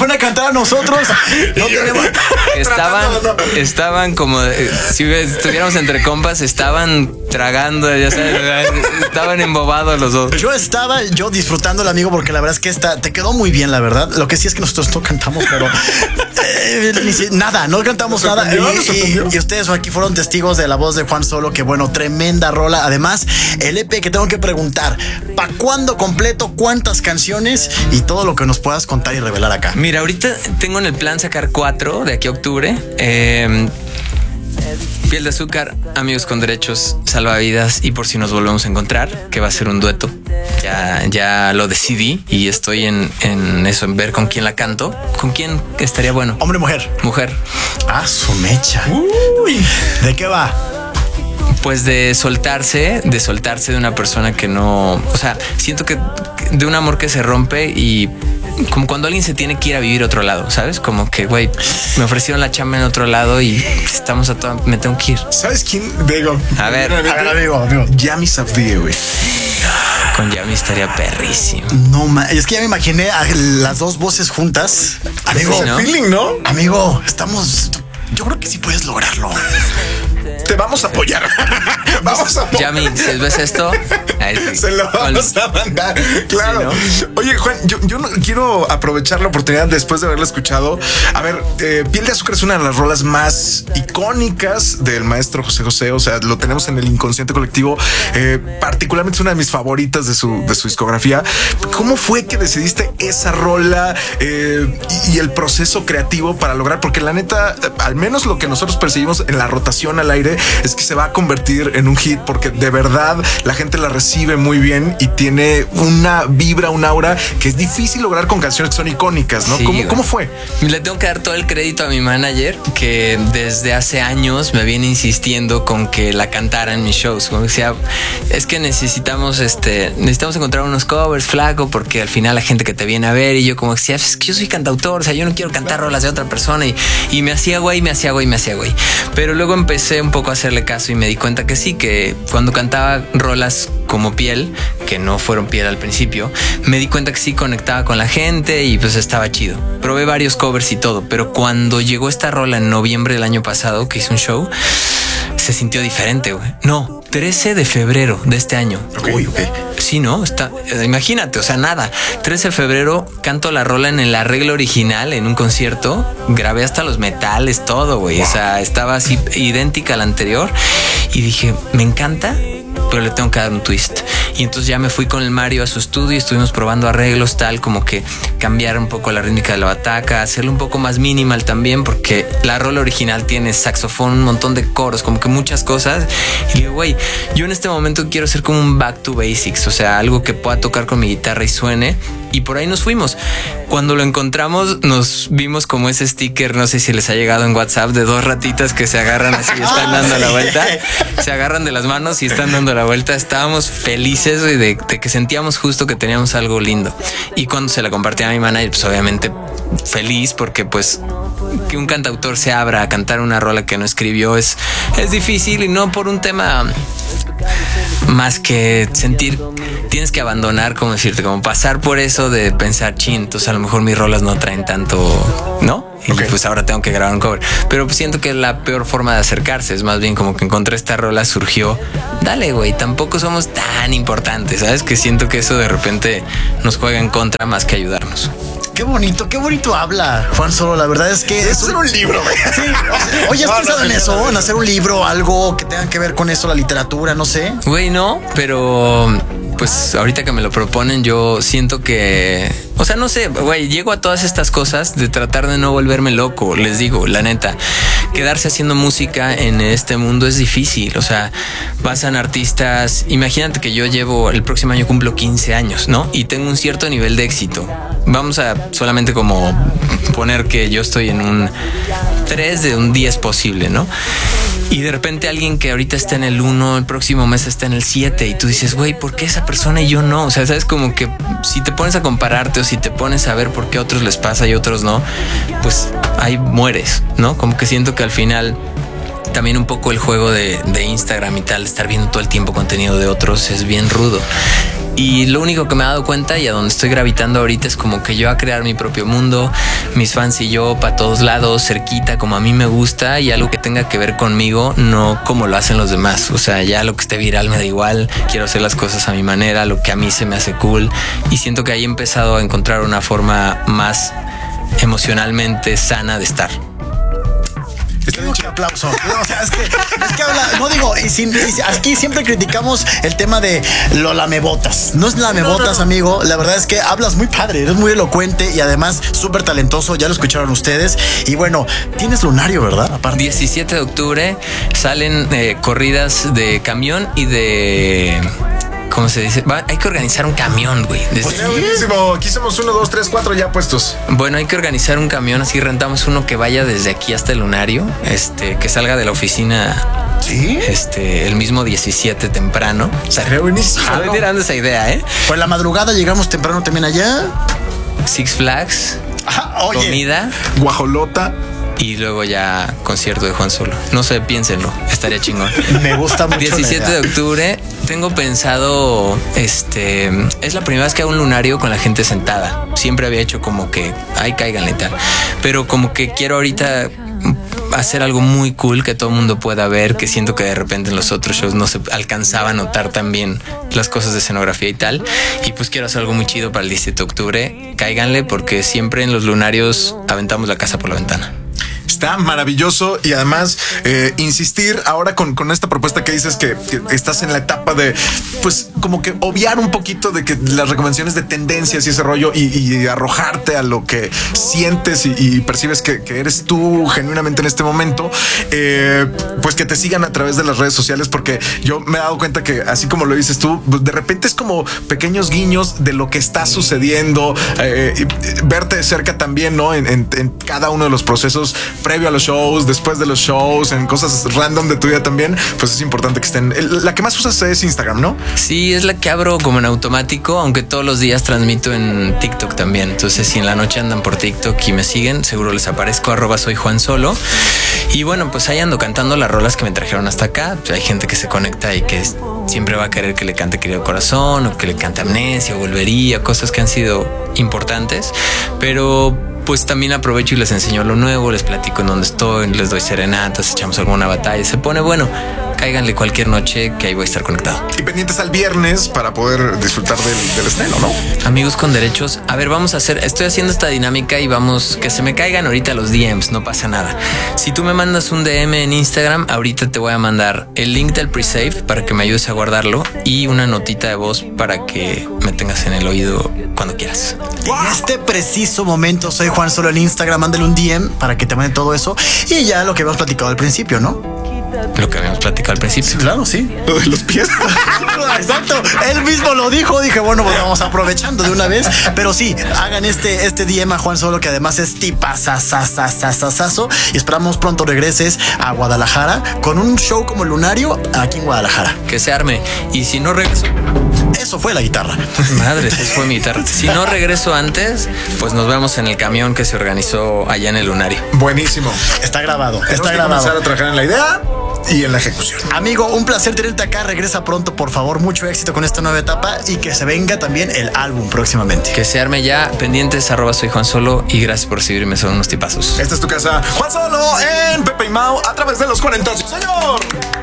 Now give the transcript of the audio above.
ponen a cantar a nosotros. No tenemos... Estaban como si estuviéramos entre compas, estaban tragando, ya sabes, estaban embobados los dos. Yo disfrutando el amigo, porque la verdad es que te quedó muy bien, la verdad. Lo que sí es que nosotros no cantamos, pero no cantamos nada. Y ustedes aquí fueron testigos de la voz de Juan Solo, que bueno, tremenda rola. Además, el EP que tengo que preguntar, ¿para cuándo completo? ¿Cuántas canciones? Y todo lo que nos puedas contar y revelar acá. Mira, ahorita tengo en el plan sacar 4 de aquí a octubre. Piel de Azúcar, Amigos con Derechos, Salvavidas y Por si nos volvemos a encontrar, que va a ser un dueto. Ya lo decidí y estoy en eso, en ver con quién la canto. ¿Con quién estaría bueno? ¿Hombre o mujer? Mujer. Ah, su mecha. Uy. ¿De qué va? Pues de soltarse de una persona que no... O sea, siento que de un amor que se rompe y... Como cuando alguien se tiene que ir a vivir a otro lado, ¿sabes? Como que, güey, me ofrecieron la chamba en otro lado y estamos a todo, me tengo que ir. ¿Sabes quién? Digo, a ver, amigo. Yami Safdie, güey. Con Yami estaría perrísimo. No, es que ya me imaginé a las dos voces juntas. Amigo, sí, ¿no? Feeling, ¿no? Amigo, yo creo que sí puedes lograrlo. Te vamos a apoyar. Vamos a apoyar. Yami, si ves esto, ahí sí. Se lo vamos a mandar. Claro. Sí, ¿no? Oye, Juan, yo no quiero aprovechar la oportunidad después de haberla escuchado. A ver, Piel de Azúcar es una de las rolas más icónicas del maestro José José. O sea, lo tenemos en el inconsciente colectivo. Particularmente es una de mis favoritas de su discografía. ¿Cómo fue que decidiste esa rola y el proceso creativo para lograr? Porque la neta, al menos lo que nosotros percibimos en la rotación al aire es que se va a convertir en un hit, porque de verdad la gente la recibe muy bien y tiene una vibra, un aura que es difícil lograr con canciones que son icónicas, ¿no? Sí, ¿Cómo fue? Le tengo que dar todo el crédito a mi manager, que desde hace años me viene insistiendo con que la cantara en mis shows. Como decía, es que necesitamos encontrar unos covers, flaco, porque al final la gente que te viene a ver, y yo como decía, es que yo soy cantautor, o sea, yo no quiero cantar rolas de otra persona, y me hacía güey. Pero luego empecé un poco a hacerle caso y me di cuenta que sí, que cuando cantaba rolas como Piel, que no fueron Piel al principio, me di cuenta que sí conectaba con la gente y pues estaba chido. Probé varios covers y todo, pero cuando llegó esta rola en noviembre del año pasado, que hice un show, se sintió diferente, güey. No, 13 de febrero de este año. Okay. Sí, ¿no? Imagínate, o sea, nada. 13 de febrero canto la rola en el arreglo original en un concierto. Grabé hasta los metales, todo, güey. Wow. O sea, estaba así idéntica a la anterior. Y dije, me encanta, pero le tengo que dar un twist. Y entonces ya me fui con el Mario a su estudio y estuvimos probando arreglos, tal como que cambiar un poco la rítmica de la bataca, hacerlo un poco más minimal también, porque la rola original tiene saxofón, un montón de coros, como que muchas cosas. Y digo, güey, yo en este momento quiero hacer como un back to basics, o sea, algo que pueda tocar con mi guitarra y suene. Y por ahí nos fuimos. Cuando lo encontramos, nos vimos como ese sticker, no sé si les ha llegado en WhatsApp, de dos ratitas que se agarran así y están dando la vuelta. Se agarran de las manos y están dando la vuelta. Estábamos felices, güey, de que sentíamos justo que teníamos algo lindo. Y cuando se la compartí a mi manager, pues obviamente feliz, porque pues que un cantautor se abra a cantar una rola que no escribió es difícil, y no por un tema más que sentir, tienes que abandonar, como decirte, como pasar por eso de pensar, chin, entonces a lo mejor mis rolas no traen tanto, ¿no? Y pues ahora tengo que grabar un cover. Pero pues siento que la peor forma de acercarse es más bien como que encontré esta rola, surgió, dale, güey, tampoco somos tan importantes, ¿sabes? Que siento que eso de repente nos juega en contra más que ayudarnos. Qué bonito habla Juan Solo. La verdad es que es un libro, güey. Sí, oye, ¿has pensado en eso? En hacer un libro, algo que tenga que ver con eso, la literatura, no sé. Güey, no, pero pues ahorita que me lo proponen, yo siento que, o sea, no sé, güey, llego a todas estas cosas de tratar de no volverme loco. Les digo, la neta, quedarse haciendo música en este mundo es difícil. O sea, pasan artistas. Imagínate que yo el próximo año cumplo 15 años, ¿no? Y tengo un cierto nivel de éxito. Vamos a solamente como poner que yo estoy en un 3 de un 10 posible, ¿no? Y de repente alguien que ahorita está en el 1, el próximo mes está en el 7, y tú dices, güey, ¿por qué esa persona y yo no? O sea, sabes, como que si te pones a compararte o si te pones a ver por qué a otros les pasa y a otros no, pues ahí mueres, ¿no? Como que siento que al final también un poco el juego de Instagram y tal, estar viendo todo el tiempo contenido de otros es bien rudo. Y lo único que me he dado cuenta y a donde estoy gravitando ahorita es como que yo a crear mi propio mundo, mis fans y yo para todos lados, cerquita, como a mí me gusta, y algo que tenga que ver conmigo, no como lo hacen los demás. O sea, ya lo que esté viral me da igual, quiero hacer las cosas a mi manera, lo que a mí se me hace cool, y siento que ahí he empezado a encontrar una forma más emocionalmente sana de estar. Digo que aplauso. O sea, es que habla, no digo, aquí siempre criticamos el tema de lo lamebotas. No es lamebotas, amigo. La verdad es que hablas muy padre, eres muy elocuente y además súper talentoso. Ya lo escucharon ustedes. Y bueno, tienes lunario, ¿verdad? Aparte. 17 de octubre salen corridas de camión y de... ¿Cómo se dice? Hay que organizar un camión, güey. Buenísimo. Aquí somos 1, 2, 3, 4 ya puestos. Bueno, hay que organizar un camión. Así rentamos uno que vaya desde aquí hasta el lunario. Que salga de la oficina. Sí. El mismo 17 temprano. Sería buenísimo. Estoy tirando esa idea, ¿eh? Pues la madrugada llegamos temprano también allá. Six Flags. Oye. Comida. Guajolota. Y luego ya concierto de Juan Solo. No sé, piénsenlo. Estaría chingón. Me gusta mucho. 17 de octubre. Tengo pensado, es la primera vez que hago un lunario con la gente sentada. Siempre había hecho como que, ay, cáiganle y tal. Pero como que quiero ahorita hacer algo muy cool que todo el mundo pueda ver, que siento que de repente en los otros shows no se alcanzaba a notar tan bien las cosas de escenografía y tal. Y pues quiero hacer algo muy chido para el 17 de octubre. Cáiganle, porque siempre en los lunarios aventamos la casa por la ventana. Está maravilloso y además insistir ahora con esta propuesta que dices que estás en la etapa de, pues, como que obviar un poquito de que las recomendaciones de tendencias y ese rollo y arrojarte a lo que sientes y percibes que eres tú genuinamente en este momento, pues que te sigan a través de las redes sociales, porque yo me he dado cuenta que así como lo dices tú, de repente es como pequeños guiños de lo que está sucediendo, verte de cerca también, ¿no? En cada uno de los procesos previo a los shows, después de los shows, en cosas random de tu vida también, pues es importante que estén. La que más usas es Instagram, ¿no? Sí, es la que abro como en automático, aunque todos los días transmito en TikTok también. Entonces, si en la noche andan por TikTok y me siguen, seguro les aparezco, @soy Juan Solo. Y bueno, pues ahí ando cantando las rolas que me trajeron hasta acá. Pues hay gente que se conecta y que siempre va a querer que le cante Querido Corazón, o que le cante Amnesia o Volvería, cosas que han sido importantes, pero pues también aprovecho y les enseño lo nuevo, les platico en dónde estoy, les doy serenatas, echamos alguna batalla, se pone bueno. Cáiganle cualquier noche que ahí voy a estar conectado. Y pendientes al viernes para poder disfrutar del estreno, ¿no? Amigos con derechos, a ver, estoy haciendo esta dinámica y vamos, que se me caigan ahorita los DMs, no pasa nada. Si tú me mandas un DM en Instagram, ahorita te voy a mandar el link del pre-save para que me ayudes a guardarlo y una notita de voz para que me tengas en el oído cuando quieras. En este preciso momento soy Juan Solo en Instagram, mándale un DM para que te mande todo eso y ya lo que habíamos platicado al principio, ¿no? Lo que habíamos platicado al principio. Claro, sí. Lo de los pies. Exacto. Él mismo lo dijo. Dije, bueno, pues vamos aprovechando de una vez. Pero sí, hagan este DM a Juan Solo, que además es tipazazazazazazo. Y esperamos pronto regreses a Guadalajara con un show como Lunario aquí en Guadalajara. Que se arme. Y si no regreso... Eso fue la guitarra. Madre, eso fue mi guitarra. Si no regreso antes, pues nos vemos en el camión que se organizó allá en el Lunario. Buenísimo. Está grabado. Tenemos que comenzar a trabajar en la idea y en la ejecución. Amigo, un placer tenerte acá. Regresa pronto, por favor. Mucho éxito con esta nueva etapa y que se venga también el álbum próximamente. Que se arme ya. Pendientes, @soy Juan Solo, y gracias por recibirme. Son unos tipazos. Esta es tu casa, Juan Solo en Pepe y Mau a través de los 40. ¡Sí, señor!